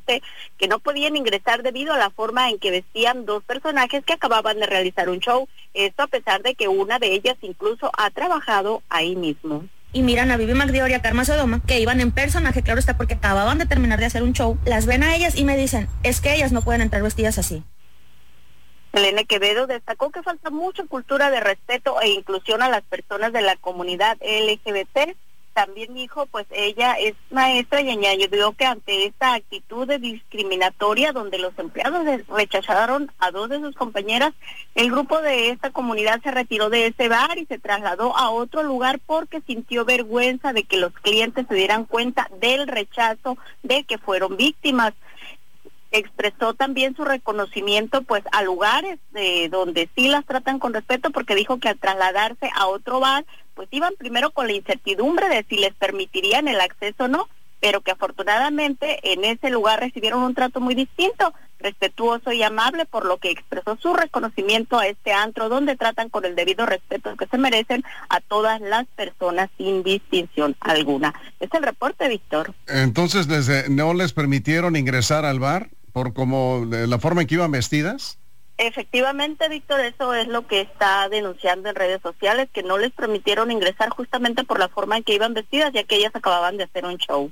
dice que no podían ingresar debido a la forma en que vestían dos personajes que acababan de realizar un show. Esto a pesar de que una de ellas incluso ha trabajado ahí mismo. Y miran a Vivi McDior y a Karma Sodoma, que iban en personaje, claro está, porque acababan de terminar de hacer un show, las ven a ellas y me dicen, es que ellas no pueden entrar vestidas así. Selene Quevedo destacó que falta mucha cultura de respeto e inclusión a las personas de la comunidad LGBT. También dijo, pues ella es maestra y añadió que ante esta actitud de discriminatoria donde los empleados rechazaron a dos de sus compañeras, el grupo de esta comunidad se retiró de ese bar y se trasladó a otro lugar porque sintió vergüenza de que los clientes se dieran cuenta del rechazo de que fueron víctimas. Expresó también su reconocimiento pues a lugares donde sí las tratan con respeto, porque dijo que al trasladarse a otro bar pues iban primero con la incertidumbre de si les permitirían el acceso o no, pero que afortunadamente en ese lugar recibieron un trato muy distinto, respetuoso y amable, por lo que expresó su reconocimiento a este antro donde tratan con el debido respeto que se merecen a todas las personas sin distinción alguna. Es el reporte, Víctor. Entonces, ¿no les permitieron ingresar al bar por como la forma en que iban vestidas? Efectivamente, Víctor, eso es lo que está denunciando en redes sociales, que no les permitieron ingresar justamente por la forma en que iban vestidas, ya que ellas acababan de hacer un show.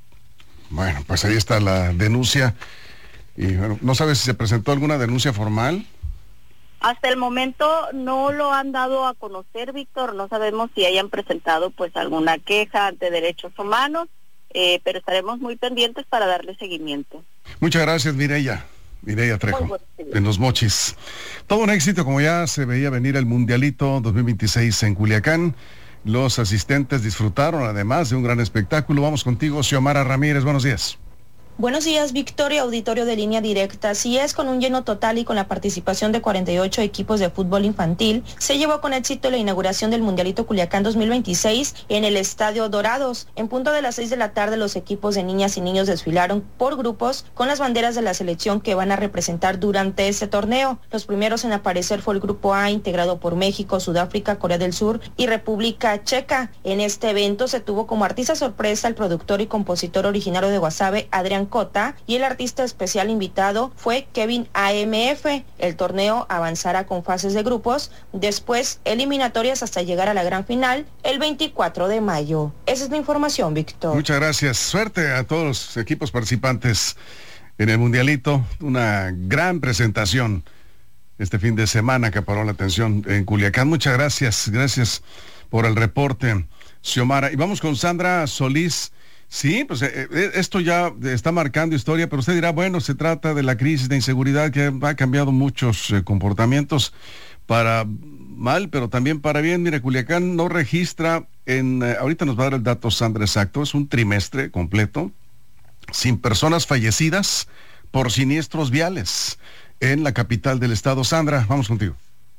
Bueno, pues ahí está la denuncia. Y bueno, ¿no sabes si se presentó alguna denuncia formal? Hasta el momento no lo han dado a conocer, Víctor. No sabemos si hayan presentado pues alguna queja ante Derechos Humanos, pero estaremos muy pendientes para darle seguimiento. Muchas gracias, Mireya Trejo, en Los Mochis. Todo un éxito, como ya se veía venir el Mundialito 2026 en Culiacán. Los asistentes disfrutaron además de un gran espectáculo. Vamos contigo, Xiomara Ramírez, buenos días. Buenos días, Victoria, auditorio de Línea Directa. Así es, con un lleno total y con la participación de 48 equipos de fútbol infantil, se llevó con éxito la inauguración del Mundialito Culiacán 2026 en el Estadio Dorados. En punto de las 6 de la tarde, los equipos de niñas y niños desfilaron por grupos con las banderas de la selección que van a representar durante este torneo. Los primeros en aparecer fue el Grupo A, integrado por México, Sudáfrica, Corea del Sur y República Checa. En este evento se tuvo como artista sorpresa el productor y compositor originario de Guasave, Adrián Cota, y el artista especial invitado fue Kevin AMF. El torneo avanzará con fases de grupos, después eliminatorias hasta llegar a la gran final el 24 de mayo. Esa es la información, Víctor. Muchas gracias. Suerte a todos los equipos participantes en el Mundialito. Una gran presentación este fin de semana que paró la atención en Culiacán. Muchas gracias. Gracias por el reporte, Xiomara. Y vamos con Sandra Solís. Sí, pues esto ya está marcando historia, pero usted dirá, bueno, se trata de la crisis de inseguridad que ha cambiado muchos comportamientos para mal, pero también para bien. Mire, Culiacán no registra ahorita nos va a dar el dato Sandra exacto, es un trimestre completo sin personas fallecidas por siniestros viales en la capital del estado. Sandra, vamos contigo.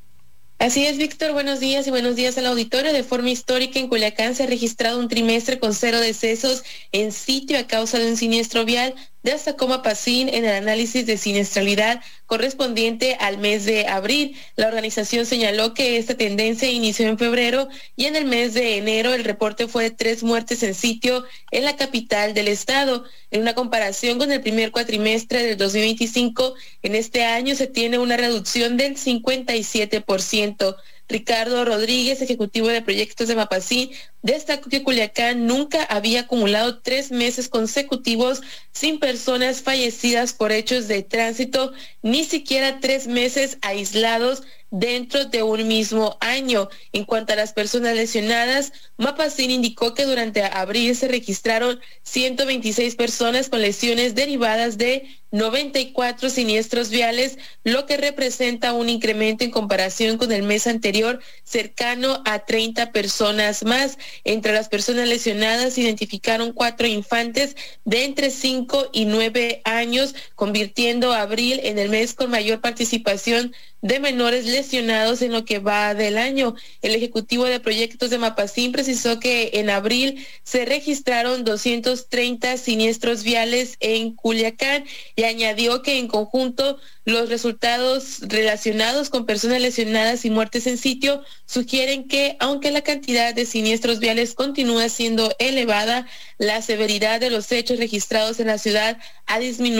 Así es, Víctor, buenos días y buenos días al auditorio. De forma histórica, en Culiacán se ha registrado un trimestre con 0 decesos en sitio a causa de un siniestro vial de hasta Comapacín en el análisis de siniestralidad correspondiente al mes de abril. La organización señaló que esta tendencia inició en febrero y en el mes de enero el reporte fue de 3 muertes en sitio en la capital del estado. En una comparación con el primer cuatrimestre del 2025, en este año se tiene una reducción del 57%. Ricardo Rodríguez, ejecutivo de proyectos de Mapacín, destacó que Culiacán nunca había acumulado 3 meses consecutivos sin personas fallecidas por hechos de tránsito, ni siquiera 3 meses aislados dentro de un mismo año. En cuanto a las personas lesionadas, Mapacín indicó que durante abril se registraron 126 personas con lesiones derivadas de 94 siniestros viales, lo que representa un incremento en comparación con el mes anterior, cercano a 30 personas más. Entre las personas lesionadas se identificaron 4 infantes de entre 5 y 9 años, convirtiendo abril en el mes con mayor participación de menores lesionados en lo que va del año. El ejecutivo de proyectos de Mapacín precisó que en abril se registraron 230 siniestros viales en Culiacán y añadió que en conjunto los resultados relacionados con personas lesionadas y muertes en sitio sugieren que, aunque la cantidad de siniestros viales continúa siendo elevada, la severidad de los hechos registrados en la ciudad ha disminuido